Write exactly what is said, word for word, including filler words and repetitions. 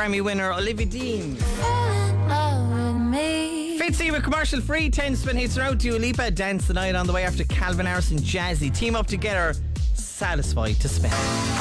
Grammy winner Olivia Dean. Fall in love with me. Fitzy with commercial free ten spin hits are out. Dua Lipa, Dance the Night on the way after Calvin Harris and Jazzy team up together, Satisfied to Spin.